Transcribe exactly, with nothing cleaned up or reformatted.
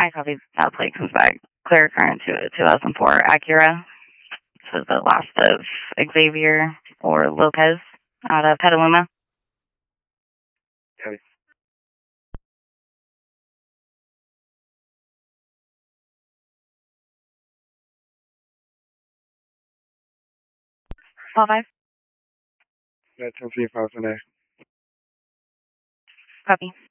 I copy. That plate comes back. Clear current to a two thousand four Acura. This is the last of Xavier or Lopez out of Petaluma. Okay. Call five. That's ten three five a. Copy.